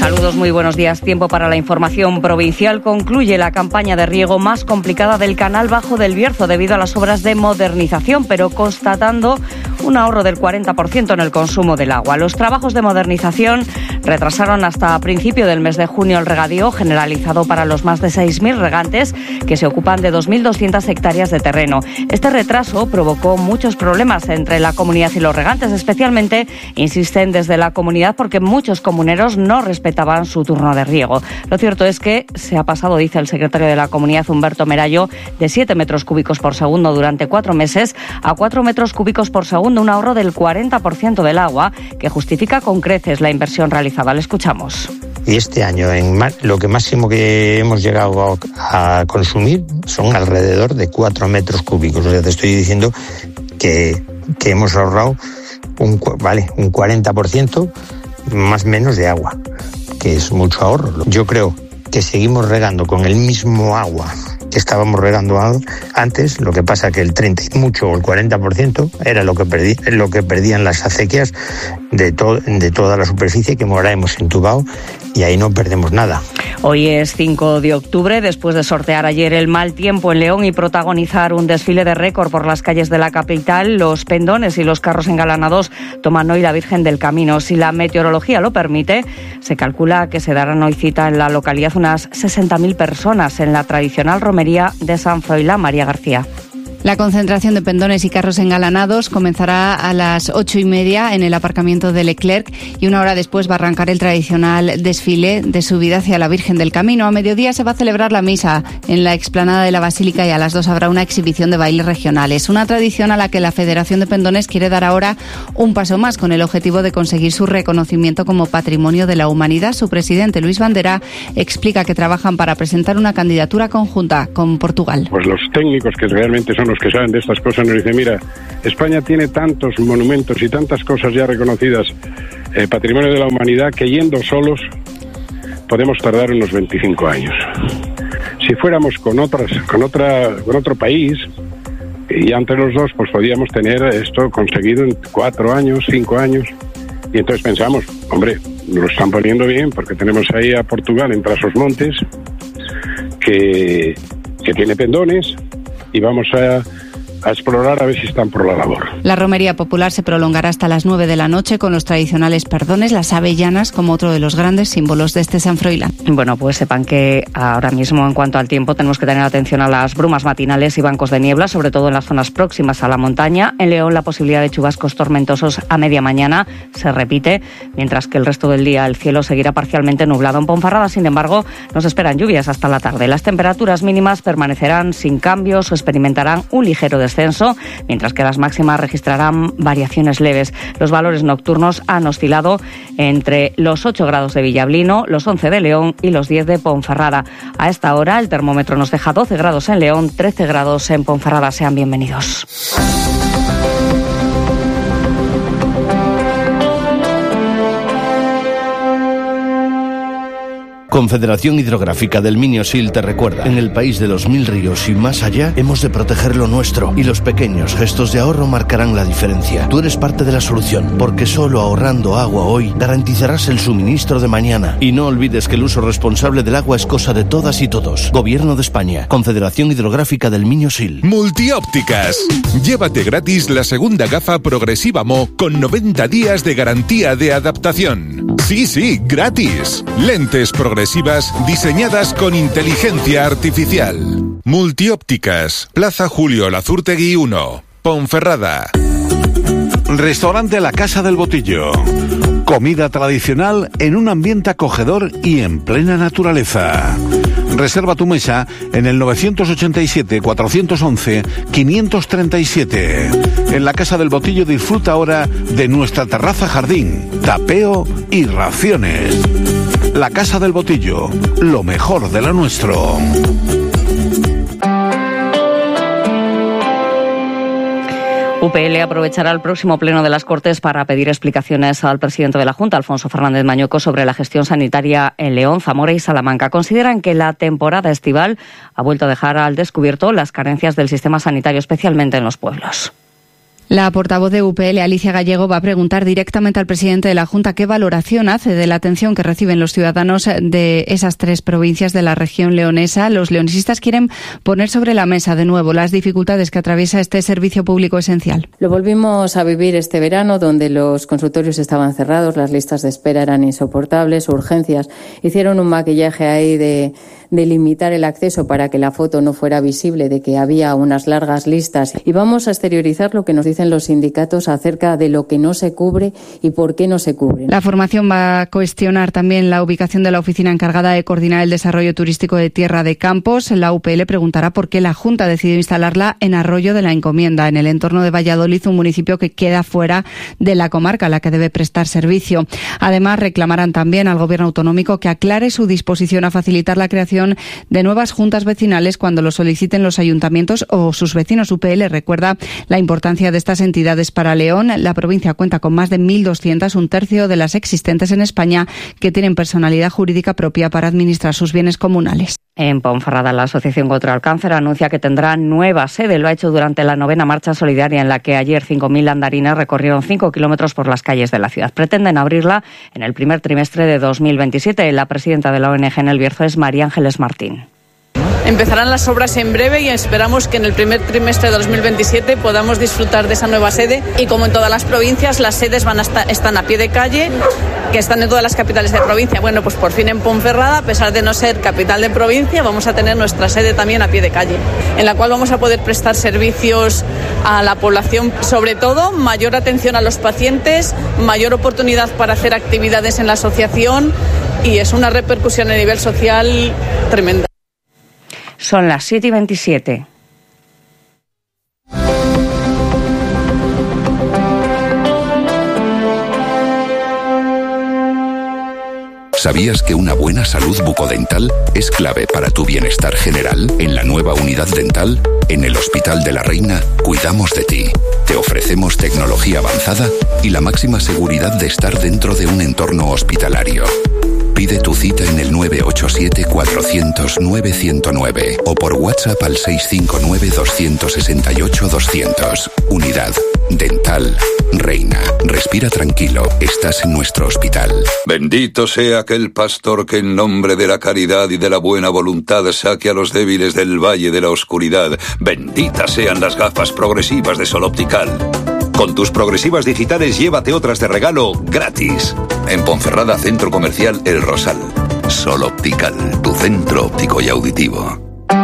Saludos, muy buenos días. Tiempo para la información provincial. Concluye la campaña de riego más complicada del canal Bajo del Bierzo debido a las obras de modernización, pero constatando un ahorro del 40% en el consumo del agua. Los trabajos de modernización retrasaron hasta principio del mes de junio el regadío generalizado para los más de 6.000 regantes que se ocupan de 2.200 hectáreas de terreno. Este retraso provocó muchos problemas entre la comunidad y los regantes. Especialmente insisten desde la comunidad porque muchos comuneros no respetaban su turno de riego. Lo cierto es que se ha pasado, dice el secretario de la comunidad, Humberto Merallo, de 7 metros cúbicos por segundo durante 4 meses a 4 metros cúbicos por segundo, un ahorro del 40% del agua que justifica con creces la inversión realizada. Le escuchamos. Y este año lo que máximo que hemos llegado a consumir son alrededor de 4 metros cúbicos. O sea, te estoy diciendo que hemos ahorrado un 40% más menos de agua, que es mucho ahorro. Yo creo que seguimos regando con el mismo agua que estábamos regando antes, lo que pasa que el 30 y mucho o el 40% era lo que perdían las acequias de toda la superficie que ahora hemos entubado, y ahí no perdemos nada. Hoy es 5 de octubre, después de sortear ayer el mal tiempo en León y protagonizar un desfile de récord por las calles de la capital, los pendones y los carros engalanados toman hoy la Virgen del Camino. Si la meteorología lo permite, se calcula que se darán hoy cita en la localidad unas 60.000 personas en la tradicional romería de San Froilán. María García. La concentración de pendones y carros engalanados comenzará a las 8:30 en el aparcamiento de Leclerc y una hora después va a arrancar el tradicional desfile de subida hacia la Virgen del Camino. A mediodía se va a celebrar la misa en la explanada de la Basílica y a las 2 habrá una exhibición de bailes regionales. Una tradición a la que la Federación de Pendones quiere dar ahora un paso más con el objetivo de conseguir su reconocimiento como Patrimonio de la Humanidad. Su presidente, Luis Bandera, explica que trabajan para presentar una candidatura conjunta con Portugal. Pues los técnicos que realmente son los que saben de estas cosas nos dicen, mira, España tiene tantos monumentos y tantas cosas ya reconocidas, Patrimonio de la Humanidad, que yendo solos podemos tardar unos 25 años. Si fuéramos con otro país, y entre los dos, pues podíamos tener esto conseguido en 4 años, 5 años, y entonces pensamos, hombre, nos lo están poniendo bien porque tenemos ahí a Portugal entre esos montes que tiene pendones, y vamos a explorar a ver si están por la labor. La romería popular se prolongará hasta las 9 de la noche con los tradicionales perdones, las avellanas como otro de los grandes símbolos de este San Froilán. Bueno, pues sepan que ahora mismo, en cuanto al tiempo, tenemos que tener atención a las brumas matinales y bancos de niebla, sobre todo en las zonas próximas a la montaña. En León la posibilidad de chubascos tormentosos a media mañana se repite, mientras que el resto del día el cielo seguirá parcialmente nublado. En Ponferrada, sin embargo, nos esperan lluvias hasta la tarde. Las temperaturas mínimas permanecerán sin cambios o experimentarán un ligero descenso, mientras que las máximas registrarán variaciones leves. Los valores nocturnos han oscilado entre los 8 grados de Villablino, los 11 de León y los 10 de Ponferrada. A esta hora el termómetro nos deja 12 grados en León, 13 grados en Ponferrada. Sean bienvenidos. Confederación Hidrográfica del Minio-Sil te recuerda, en el país de los 1000 ríos y más allá, hemos de proteger lo nuestro, y los pequeños gestos de ahorro marcarán la diferencia. Tú eres parte de la solución, porque solo ahorrando agua hoy garantizarás el suministro de mañana. Y no olvides que el uso responsable del agua es cosa de todas y todos. Gobierno de España, Confederación Hidrográfica del Minio-Sil. Multiópticas. Llévate gratis la segunda gafa progresiva Mo con 90 días de garantía de adaptación. Sí, gratis. Lentes progresivas diseñadas con inteligencia artificial. Multiópticas, Plaza Julio Lazurtegui 1, Ponferrada. Restaurante La Casa del Botillo. Comida tradicional en un ambiente acogedor y en plena naturaleza. Reserva tu mesa en el 987-411-537. En La Casa del Botillo disfruta ahora de nuestra terraza jardín, tapeo y raciones. La Casa del Botillo, lo mejor de lo nuestro. UPL aprovechará el próximo pleno de las Cortes para pedir explicaciones al presidente de la Junta, Alfonso Fernández Mañueco, sobre la gestión sanitaria en León, Zamora y Salamanca. Consideran que la temporada estival ha vuelto a dejar al descubierto las carencias del sistema sanitario, especialmente en los pueblos. La portavoz de UPL, Alicia Gallego, va a preguntar directamente al presidente de la Junta qué valoración hace de la atención que reciben los ciudadanos de esas 3 provincias de la región leonesa. Los leonesistas quieren poner sobre la mesa de nuevo las dificultades que atraviesa este servicio público esencial. Lo volvimos a vivir este verano, donde los consultorios estaban cerrados, las listas de espera eran insoportables, urgencias hicieron un maquillaje ahí de limitar el acceso para que la foto no fuera visible, de que había unas largas listas. Y vamos a exteriorizar lo que nos dicen los sindicatos acerca de lo que no se cubre y por qué no se cubre. La formación va a cuestionar también la ubicación de la oficina encargada de coordinar el desarrollo turístico de Tierra de Campos. La UPL preguntará por qué la Junta decidió instalarla en Arroyo de la Encomienda, en el entorno de Valladolid, un municipio que queda fuera de la comarca a la que debe prestar servicio. Además, reclamarán también al Gobierno autonómico que aclare su disposición a facilitar la creación de nuevas juntas vecinales cuando lo soliciten los ayuntamientos o sus vecinos. UPL recuerda la importancia de estas entidades para León. La provincia cuenta con más de 1.200, un tercio de las existentes en España, que tienen personalidad jurídica propia para administrar sus bienes comunales. En Ponferrada, la Asociación contra el Cáncer anuncia que tendrá nueva sede. Lo ha hecho durante la 9ª marcha solidaria, en la que ayer 5.000 andarines recorrieron 5 kilómetros por las calles de la ciudad. Pretenden abrirla en el primer trimestre de 2027. La presidenta de la ONG en El Bierzo es María Ángeles Martín. Empezarán las obras en breve y esperamos que en el primer trimestre de 2027 podamos disfrutar de esa nueva sede. Y como en todas las provincias, las sedes están a pie de calle, que están en todas las capitales de provincia. Bueno, pues por fin en Ponferrada, a pesar de no ser capital de provincia, vamos a tener nuestra sede también a pie de calle, en la cual vamos a poder prestar servicios a la población, sobre todo mayor atención a los pacientes, mayor oportunidad para hacer actividades en la asociación, y es una repercusión a nivel social tremenda. Son las 7:27. ¿Sabías que una buena salud bucodental es clave para tu bienestar general? En la nueva unidad dental, en el Hospital de la Reina, cuidamos de ti. Te ofrecemos tecnología avanzada y la máxima seguridad de estar dentro de un entorno hospitalario. Pide tu cita en el 987-400-9109 o por WhatsApp al 659-268-200. Unidad Dental Reina. Respira tranquilo, estás en nuestro hospital. Bendito sea aquel pastor que en nombre de la caridad y de la buena voluntad saque a los débiles del valle de la oscuridad. Benditas sean las gafas progresivas de Sol Optical. Con tus progresivas digitales llévate otras de regalo gratis. En Ponferrada, Centro Comercial El Rosal. Sol Optical, tu centro óptico y auditivo.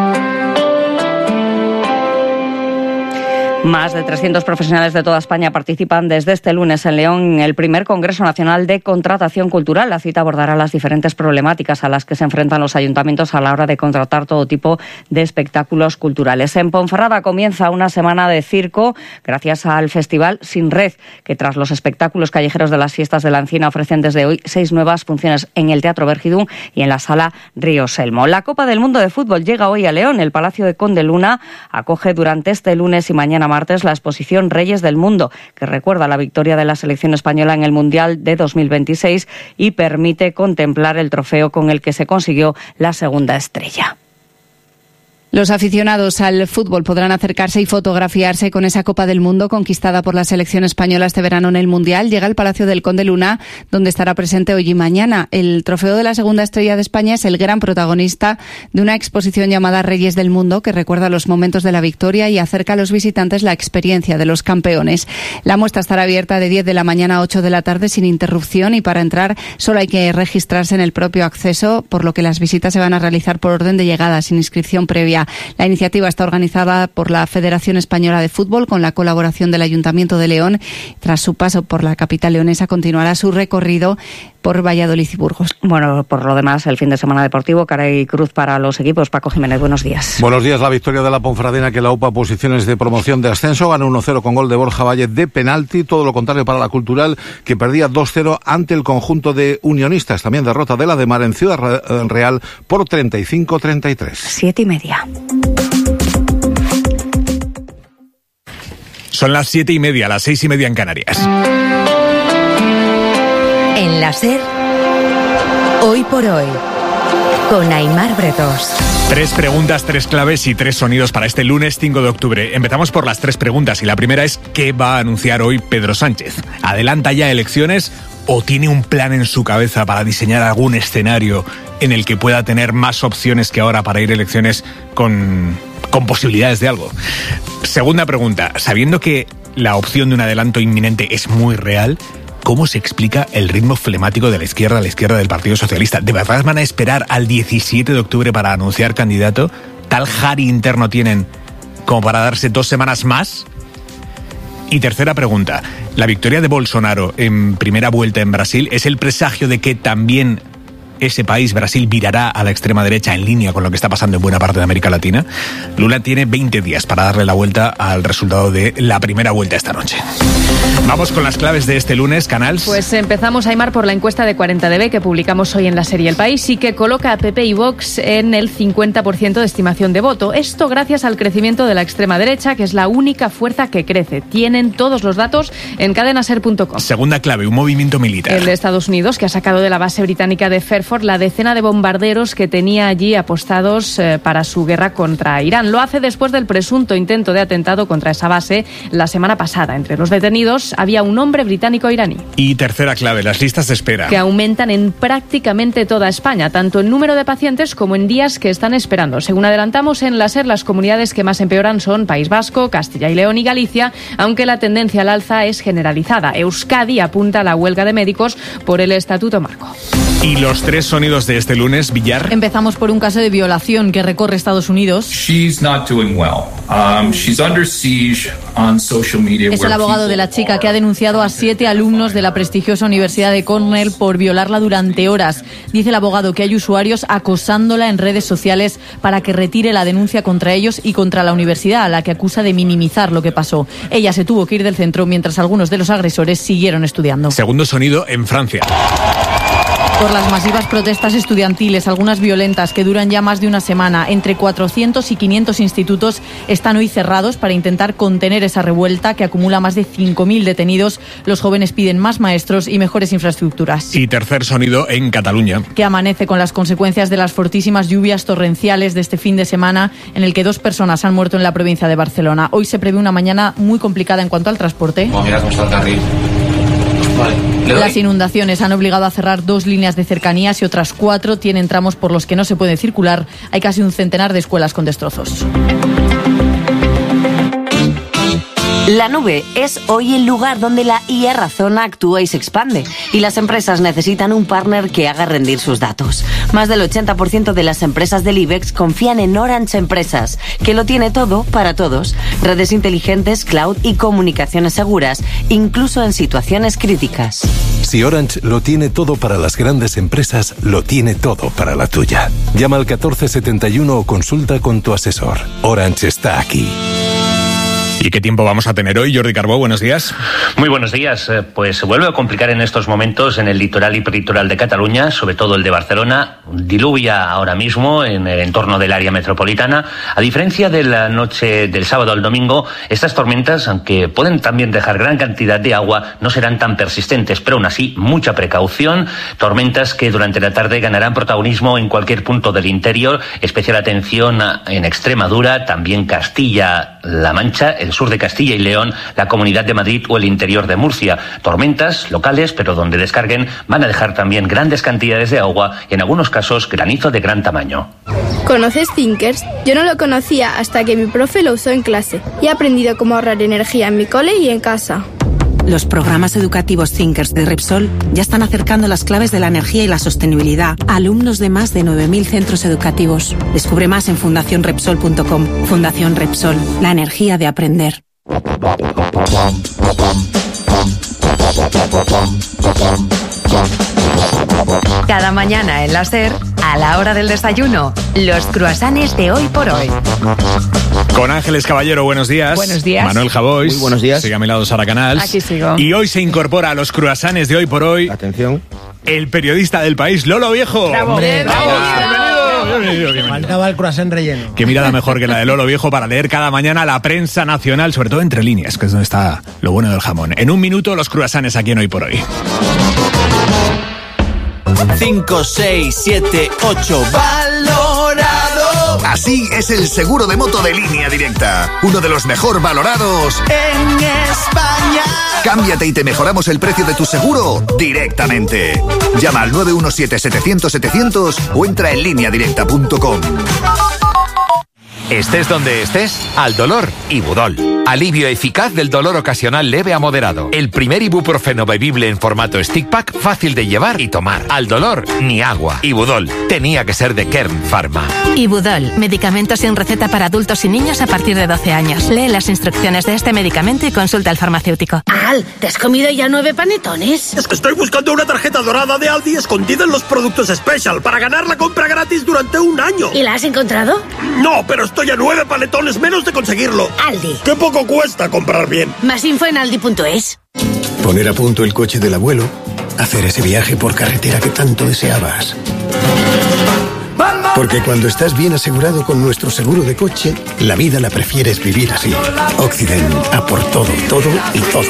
Más de 300 profesionales de toda España participan desde este lunes en León en el primer Congreso Nacional de Contratación Cultural. La cita abordará las diferentes problemáticas a las que se enfrentan los ayuntamientos a la hora de contratar todo tipo de espectáculos culturales. En Ponferrada comienza una semana de circo gracias al Festival Sin Red, que tras los espectáculos callejeros de las fiestas de la Encina ofrecen desde hoy 6 nuevas funciones en el Teatro Vergidún y en la Sala Río Selmo. La Copa del Mundo de Fútbol llega hoy a León. El Palacio de Conde Luna acoge durante este lunes y mañana martes la exposición Reyes del Mundo, que recuerda la victoria de la selección española en el Mundial de 2026 y permite contemplar el trofeo con el que se consiguió la segunda estrella. Los aficionados al fútbol podrán acercarse y fotografiarse con esa Copa del Mundo conquistada por la selección española este verano en el Mundial. Llega al Palacio del Conde Luna, donde estará presente hoy y mañana. El trofeo de la segunda estrella de España es el gran protagonista de una exposición llamada Reyes del Mundo, que recuerda los momentos de la victoria y acerca a los visitantes la experiencia de los campeones. La muestra estará abierta de 10 de la mañana a 8 de la tarde sin interrupción, y para entrar solo hay que registrarse en el propio acceso, por lo que las visitas se van a realizar por orden de llegada, sin inscripción previa. La iniciativa está organizada por la Federación Española de Fútbol con la colaboración del Ayuntamiento de León. Tras su paso por la capital leonesa, continuará su recorrido por Valladolid y Burgos. Bueno, por lo demás, el fin de semana deportivo, cara y cruz para los equipos. Paco Jiménez, buenos días. Buenos días. La victoria de la Ponferradina, que la UPA posiciones de promoción de ascenso, ganó 1-0 con gol de Borja Valle de penalti. Todo lo contrario para la Cultural, que perdía 2-0 ante el conjunto de Unionistas. También derrota de la de Mar en Ciudad Real por 35-33. 7:30. Son las 7:30, las 6:30 en Canarias. En la SER, hoy por hoy. con Aimar Bretos. 3 preguntas, 3 claves y 3 sonidos para este lunes 5 de octubre. Empezamos por las 3 preguntas y la primera es ¿qué va a anunciar hoy Pedro Sánchez? ¿Adelanta ya elecciones o tiene un plan en su cabeza para diseñar algún escenario en el que pueda tener más opciones que ahora para ir a elecciones con posibilidades de algo? Segunda pregunta, sabiendo que la opción de un adelanto inminente es muy real, ¿cómo se explica el ritmo flemático de la izquierda del Partido Socialista? ¿De verdad van a esperar al 17 de octubre para anunciar candidato? ¿Tal jari interno tienen como para darse 2 semanas más? Y tercera pregunta, la victoria de Bolsonaro en primera vuelta en Brasil es el presagio de que también ese país, Brasil, virará a la extrema derecha en línea con lo que está pasando en buena parte de América Latina. Lula tiene 20 días para darle la vuelta al resultado de la primera vuelta esta noche. Vamos con las claves de este lunes, Canals. Pues empezamos, Aimar, por la encuesta de 40DB que publicamos hoy en la serie El País y que coloca a PP y Vox en el 50% de estimación de voto. Esto gracias al crecimiento de la extrema derecha, que es la única fuerza que crece. Tienen todos los datos en cadenaser.com. Segunda clave, un movimiento militar. El de Estados Unidos, que ha sacado de la base británica de Fairford la decena de bombarderos que tenía allí apostados para su guerra contra Irán. Lo hace después del presunto intento de atentado contra esa base la semana pasada. Entre los detenidos había un hombre británico-iraní. Y tercera clave, las listas de espera. Que aumentan en prácticamente toda España, tanto en número de pacientes como en días que están esperando. Según adelantamos en la SER, las comunidades que más empeoran son País Vasco, Castilla y León y Galicia, aunque la tendencia al alza es generalizada. Euskadi apunta a la huelga de médicos por el Estatuto Marco. Y los 3 sonidos de este lunes, Villar. Empezamos por un caso de violación que recorre Estados Unidos. She's not doing well. She's under siege on social media. Es el abogado de la chica que ha denunciado a 7 alumnos de la prestigiosa Universidad de Cornell por violarla durante horas. Dice el abogado que hay usuarios acosándola en redes sociales para que retire la denuncia contra ellos y contra la universidad, a la que acusa de minimizar lo que pasó. Ella se tuvo que ir del centro mientras algunos de los agresores siguieron estudiando. Segundo sonido en Francia. Por las masivas protestas estudiantiles, algunas violentas que duran ya más de una semana, entre 400 y 500 institutos están hoy cerrados para intentar contener esa revuelta que acumula más de 5.000 detenidos. Los jóvenes piden más maestros y mejores infraestructuras. Y tercer sonido en Cataluña. Que amanece con las consecuencias de las fortísimas lluvias torrenciales de este fin de semana, en el que 2 personas han muerto en la provincia de Barcelona. Hoy se prevé una mañana muy complicada en cuanto al transporte. Mira cómo está el carril. Las inundaciones han obligado a cerrar 2 líneas de cercanías y otras 4 tienen tramos por los que no se puede circular. Hay casi un centenar de escuelas con destrozos. La nube es hoy el lugar donde la IA Razona actúa y se expande, y las empresas necesitan un partner que haga rendir sus datos. Más del 80% de las empresas del IBEX confían en Orange Empresas, que lo tiene todo para todos. Redes inteligentes, cloud y comunicaciones seguras, incluso en situaciones críticas. Si Orange lo tiene todo para las grandes empresas, lo tiene todo para la tuya. Llama al 1471 o consulta con tu asesor. Orange está aquí. ¿Y qué tiempo vamos a tener hoy, Jordi Carbó? Buenos días. Muy buenos días. Pues se vuelve a complicar en estos momentos en el litoral y peritoral de Cataluña, sobre todo el de Barcelona. Diluvia ahora mismo en el entorno del área metropolitana. A diferencia de la noche del sábado al domingo, estas tormentas, aunque pueden también dejar gran cantidad de agua, no serán tan persistentes, pero aún así, mucha precaución. Tormentas que durante la tarde ganarán protagonismo en cualquier punto del interior. Especial atención en Extremadura, también Castilla-La Mancha, el sur de Castilla y León, la Comunidad de Madrid o el interior de Murcia. Tormentas locales, pero donde descarguen van a dejar también grandes cantidades de agua y en algunos casos granizo de gran tamaño. ¿Conoces Thinkers? Yo no lo conocía hasta que mi profe lo usó en clase y he aprendido cómo ahorrar energía en mi cole y en casa. Los programas educativos Thinkers de Repsol ya están acercando las claves de la energía y la sostenibilidad a alumnos de más de 9.000 centros educativos. Descubre más en fundacionrepsol.com. Fundación Repsol, la energía de aprender. Cada mañana en la SER, a la hora del desayuno, los cruasanes de hoy por hoy. Con Ángeles Caballero, buenos días. Buenos días. Manuel Javois. Muy buenos días. Sigue a mi lado Sara Canals. Aquí sigo. Y hoy se incorpora a los cruasanes de hoy por hoy. Atención. El periodista del país, Lolo Viejo. ¡Bravo! ¡Hombre, bravo! Bienvenido. Faltaba el croissant relleno. Qué mirada mejor que la de Lolo Viejo para leer cada mañana la prensa nacional, sobre todo entre líneas, que es donde está lo bueno del jamón. En un minuto, los cruasanes aquí en Hoy por Hoy. 5, 6, 7, 8. ¡Valorado! Así es el seguro de moto de Línea Directa. Uno de los mejor valorados en España. Cámbiate y te mejoramos el precio de tu seguro directamente. Llama al 917-700-700 o entra en lineadirecta.com. Estés donde estés, al dolor, Ibudol. Alivio eficaz del dolor ocasional leve a moderado. El primer ibuprofeno bebible en formato stick pack, fácil de llevar y tomar. Al dolor, ni agua. Ibudol. Tenía que ser de Kern Pharma. Ibudol. Medicamento sin receta para adultos y niños a partir de 12 años. Lee las instrucciones de este medicamento y consulta al farmacéutico. Al, ¿te has comido ya 9 panetones? Es que estoy buscando una tarjeta dorada de Aldi escondida en los productos Special para ganar la compra gratis durante un año. ¿Y la has encontrado? No, pero estoy a 9 panetones menos de conseguirlo. Aldi. ¡Qué poco cuesta comprar bien! Más info en aldi.es. Poner a punto el coche del abuelo. Hacer ese viaje por carretera que tanto deseabas. Porque cuando estás bien asegurado con nuestro seguro de coche, la vida la prefieres vivir así. Occident, a por todo, todo y todo.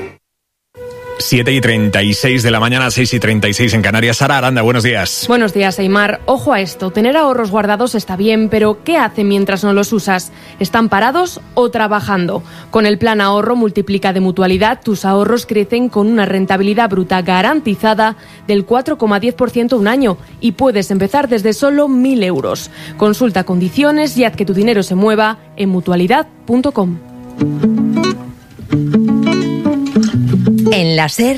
7:36 de la mañana, 6:36 en Canarias. Sara Aranda, buenos días. Buenos días, Aimar. Ojo a esto, tener ahorros guardados está bien, pero ¿qué hacen mientras no los usas? ¿Están parados o trabajando? Con el plan ahorro multiplica de Mutualidad, tus ahorros crecen con una rentabilidad bruta garantizada del 4,10% un año y puedes empezar desde solo 1.000 euros. Consulta condiciones y haz que tu dinero se mueva en mutualidad.com. En la SER,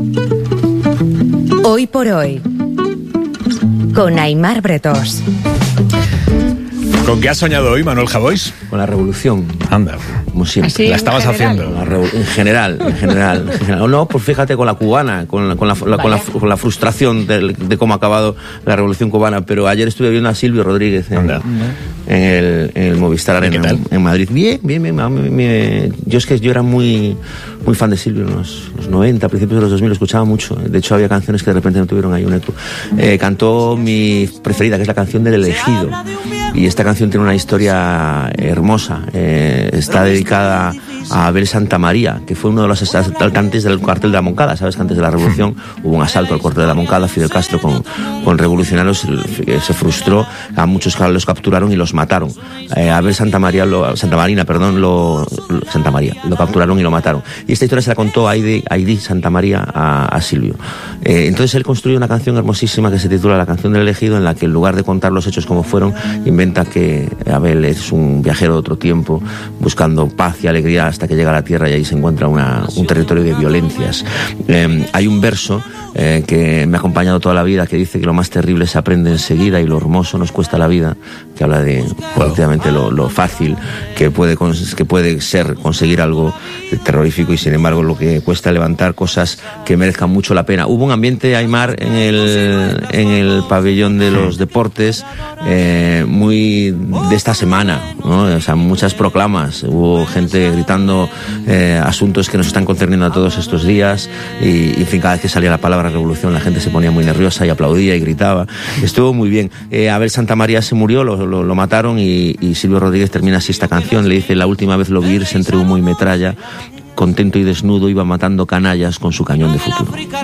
hoy por hoy, con Aimar Bretós. ¿Con qué has soñado hoy, Manuel Javois? Con la revolución. Anda. Como siempre. ¿Sí? ¿La estabas haciendo? En general. No, pues fíjate, con la cubana, con la frustración de cómo ha acabado la revolución cubana. Pero ayer estuve viendo a Silvio Rodríguez en el Movistar Arena en Madrid. Bien. Yo es que yo era muy fan de Silvio en los 90, a principios de los 2000, lo escuchaba mucho. De hecho, había canciones que de repente no tuvieron ahí un eco. Cantó mi preferida, que es la canción del Elegido. Y esta canción tiene una historia hermosa. Está dedicada a Abel Santamaría, que fue uno de los asaltantes del cuartel de la Moncada. Sabes que antes de la revolución hubo un asalto al cuartel de la Moncada. Fidel Castro con revolucionarios se frustró, a muchos los capturaron y los mataron. Abel Santamaría lo capturaron y lo mataron. Y esta historia se la contó Aidí Santamaría a Silvio. Entonces él construyó una canción hermosísima que se titula La canción del elegido, en la que en lugar de contar los hechos como fueron, inventa que Abel es un viajero de otro tiempo buscando paz y alegría hasta que llega a la tierra y ahí se encuentra un territorio de violencias. Hay un verso que me ha acompañado toda la vida, que dice que lo más terrible se aprende enseguida y lo hermoso nos cuesta la vida, que habla de efectivamente lo fácil que puede ser conseguir algo terrorífico y sin embargo lo que cuesta levantar cosas que merezcan mucho la pena. Hubo un ambiente, Aimar, en el pabellón de los deportes muy de esta semana, ¿no? O sea, muchas proclamas, hubo gente gritando asuntos que nos están concerniendo a todos estos días y en fin, cada vez que salía la palabra revolución la gente se ponía muy nerviosa y aplaudía y gritaba. Estuvo muy bien. Abel Santamaría se murió, lo mataron y Silvio Rodríguez termina así esta canción, le dice: la última vez lo vi irse entre humo y metralla, contento y desnudo iba matando canallas con su cañón de futuro.